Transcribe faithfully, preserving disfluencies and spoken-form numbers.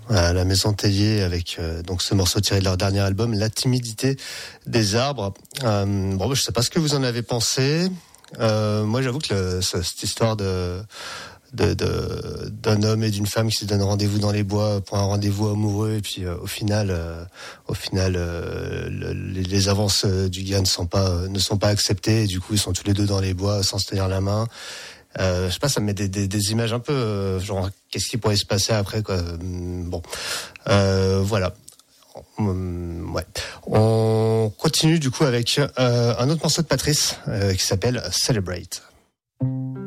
à la Maison Tellier avec euh, donc ce morceau tiré de leur dernier album, La timidité des arbres. Euh, bon, je sais pas ce que vous en avez pensé. Euh, moi, j'avoue que le, cette histoire de, de, de d'un homme et d'une femme qui se donnent rendez-vous dans les bois pour un rendez-vous amoureux, et puis euh, au final, euh, au final, euh, le, les avances du gars ne sont pas ne sont pas acceptées, et du coup, ils sont tous les deux dans les bois sans se tenir la main. Euh, je sais pas, ça me met des, des, des images un peu euh, genre qu'est-ce qui pourrait se passer après, quoi. Bon, euh, voilà. Hum, ouais. On continue du coup avec euh, un autre morceau de Patrice euh, qui s'appelle Celebrate.